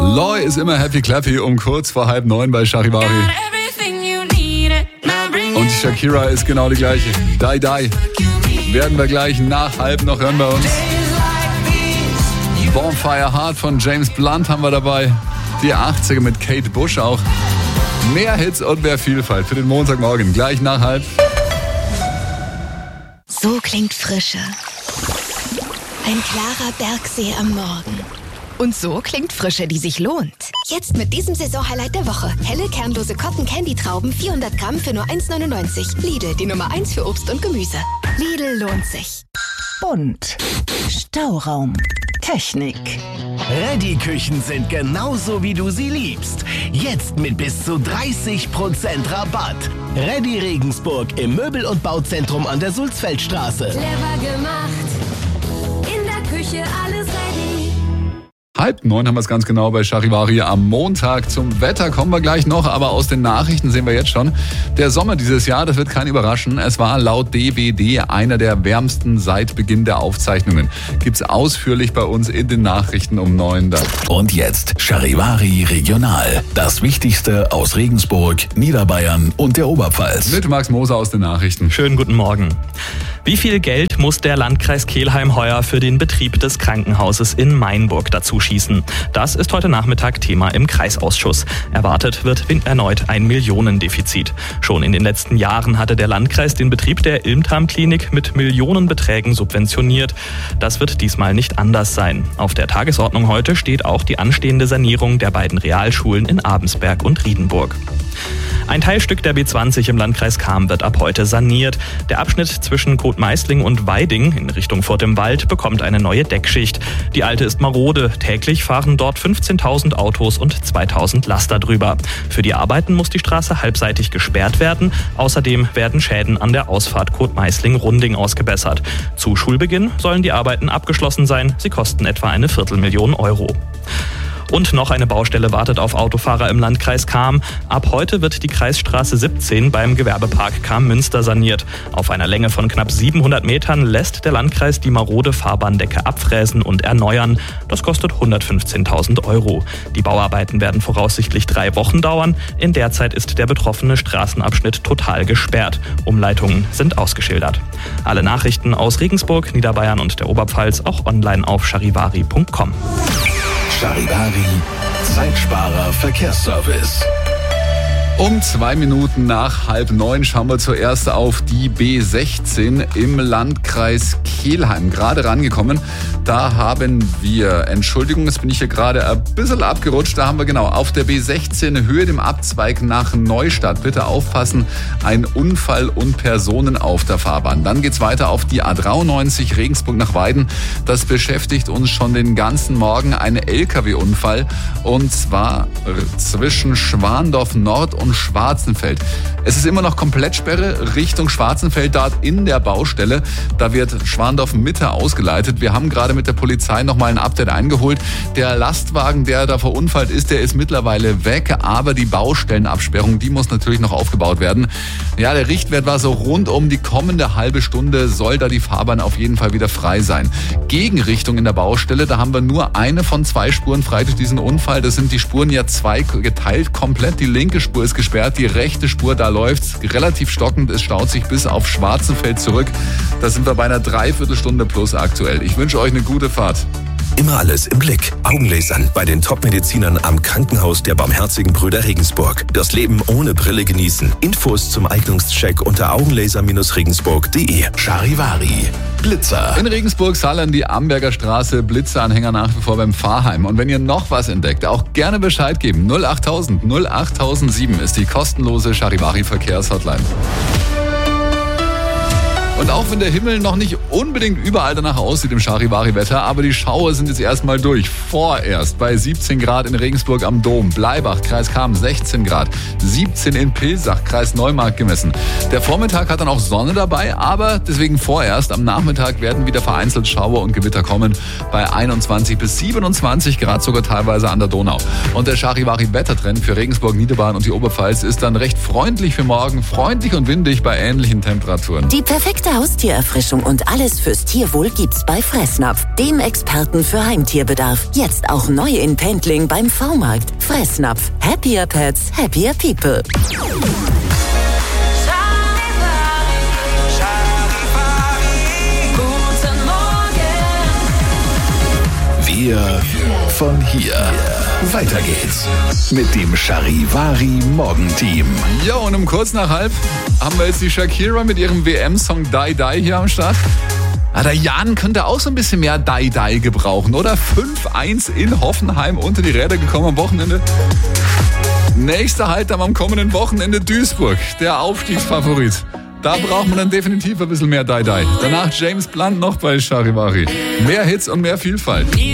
Loy ist immer happy clappy um kurz vor 8:30 bei Charivari. Und Shakira ist genau die gleiche. Die Die. Werden wir gleich nach 8:30 noch hören bei uns. Bonfire Heart von James Blunt haben wir dabei. Die 80er mit Kate Bush auch. Mehr Hits und mehr Vielfalt für den Montagmorgen. Gleich nach 8:30. So klingt Frische. Ein klarer Bergsee am Morgen. Und so klingt Frische, die sich lohnt. Jetzt mit diesem Saisonhighlight der Woche. Helle, kernlose Cotton-Candy-Trauben, 400 Gramm für nur 1,99. Lidl, die Nummer 1 für Obst und Gemüse. Lidl lohnt sich. Bunt. Stauraum. Technik. Reddy-Küchen sind genauso, wie du sie liebst. Jetzt mit bis zu 30% Rabatt. Reddy Regensburg im Möbel- und Bauzentrum an der Sulzfeldstraße. Clever gemacht. In der Küche alles ready. 8:30 haben wir es ganz genau bei Charivari am Montag. Zum Wetter kommen wir gleich noch, aber aus den Nachrichten sehen wir jetzt schon. Der Sommer dieses Jahr, das wird kein Überraschen. Es war laut DWD einer der wärmsten seit Beginn der Aufzeichnungen. Gibt's ausführlich bei uns in den Nachrichten um 9 dann. Und jetzt Charivari Regional. Das Wichtigste aus Regensburg, Niederbayern und der Oberpfalz. Mit Max Moser aus den Nachrichten. Schönen guten Morgen. Wie viel Geld muss der Landkreis Kelheim heuer für den Betrieb des Krankenhauses in Mainburg dazu schießen? Das ist heute Nachmittag Thema im Kreisausschuss. Erwartet wird erneut ein Millionendefizit. Schon in den letzten Jahren hatte der Landkreis den Betrieb der Ilmtam-Klinik mit Millionenbeträgen subventioniert. Das wird diesmal nicht anders sein. Auf der Tagesordnung heute steht auch die anstehende Sanierung der beiden Realschulen in Abensberg und Riedenburg. Ein Teilstück der B20 im Landkreis Cham wird ab heute saniert. Der Abschnitt zwischen Kotmeisling und Weiding in Richtung Furt im Wald bekommt eine neue Deckschicht. Die alte ist marode. Täglich fahren dort 15.000 Autos und 2.000 Laster drüber. Für die Arbeiten muss die Straße halbseitig gesperrt werden. Außerdem werden Schäden an der Ausfahrt Kotmeisling-Runding ausgebessert. Zu Schulbeginn sollen die Arbeiten abgeschlossen sein. Sie kosten etwa 250.000 Euro. Und noch eine Baustelle wartet auf Autofahrer im Landkreis Cham. Ab heute wird die Kreisstraße 17 beim Gewerbepark Cham-Münster saniert. Auf einer Länge von knapp 700 Metern lässt der Landkreis die marode Fahrbahndecke abfräsen und erneuern. Das kostet 115.000 Euro. Die Bauarbeiten werden voraussichtlich 3 Wochen dauern. In der Zeit ist der betroffene Straßenabschnitt total gesperrt. Umleitungen sind ausgeschildert. Alle Nachrichten aus Regensburg, Niederbayern und der Oberpfalz auch online auf charivari.com. Charivari, Zeitsparer Verkehrsservice. Um 2 Minuten nach 8:30 schauen wir zuerst auf die B16 im Landkreis Kelheim. Gerade rangekommen, da haben wir, Entschuldigung, jetzt bin ich hier gerade ein bisschen abgerutscht, da haben wir genau auf der B16 Höhe dem Abzweig nach Neustadt. Bitte aufpassen, ein Unfall und Personen auf der Fahrbahn. Dann geht's weiter auf die A93 Regensburg nach Weiden. Das beschäftigt uns schon den ganzen Morgen, ein LKW-Unfall und zwar zwischen Schwandorf Nord und Schwarzenfeld. Es ist immer noch Komplettsperre Richtung Schwarzenfeld, dort in der Baustelle. Da wird Schwandorf Mitte ausgeleitet. Wir haben gerade mit der Polizei nochmal ein Update eingeholt. Der Lastwagen, der da verunfallt ist, der ist mittlerweile weg, aber die Baustellenabsperrung, die muss natürlich noch aufgebaut werden. Ja, der Richtwert war so rund um die kommende halbe Stunde soll da die Fahrbahn auf jeden Fall wieder frei sein. Gegenrichtung in der Baustelle, da haben wir nur eine von 2 Spuren frei durch diesen Unfall. Das sind die Spuren ja 2 geteilt komplett. Die linke Spur ist gesperrt, die rechte Spur, da läuft's relativ stockend. Es staut sich bis auf Schwarzenfeld zurück. Da sind wir bei einer Dreiviertelstunde plus aktuell. Ich wünsche euch eine gute Fahrt. Immer alles im Blick. Augenlasern bei den Top-Medizinern am Krankenhaus der Barmherzigen Brüder Regensburg. Das Leben ohne Brille genießen. Infos zum Eignungscheck unter augenlaser-regensburg.de. Charivari. Blitzer. In Regensburg-Sallern die Amberger Straße. Blitzeranhänger nach wie vor beim Pfarrheim. Und wenn ihr noch was entdeckt, auch gerne Bescheid geben. 08000 08007 ist die kostenlose Charivari-Verkehrshotline. Und auch wenn der Himmel noch nicht unbedingt überall danach aussieht im Charivari-Wetter, aber die Schauer sind jetzt erstmal durch. Vorerst bei 17 Grad in Regensburg am Dom, Bleibach, Kreis Cham 16 Grad, 17 in Pilsach, Kreis Neumarkt gemessen. Der Vormittag hat dann auch Sonne dabei, aber deswegen vorerst. Am Nachmittag werden wieder vereinzelt Schauer und Gewitter kommen bei 21 bis 27 Grad, sogar teilweise an der Donau. Und der Charivari-Wettertrend für Regensburg, Niederbayern und die Oberpfalz ist dann recht freundlich für morgen, freundlich und windig bei ähnlichen Temperaturen. Die perfekte Beste Haustiererfrischung und alles fürs Tierwohl gibt's bei Fressnapf, dem Experten für Heimtierbedarf. Jetzt auch neu in Pendling beim V-Markt. Fressnapf. Happier Pets, happier people. Wir von hier. Weiter geht's mit dem Charivari Morgenteam. Ja, und um kurz nach halb haben wir jetzt die Shakira mit ihrem WM-Song Die Die hier am Start. Der Jan könnte auch so ein bisschen mehr Die Die gebrauchen, oder? 5-1 in Hoffenheim unter die Räder gekommen am Wochenende. Nächster Halt am kommenden Wochenende Duisburg, der Aufstiegsfavorit. Da braucht man dann definitiv ein bisschen mehr Die Die. Danach James Blunt noch bei Charivari. Mehr Hits und mehr Vielfalt.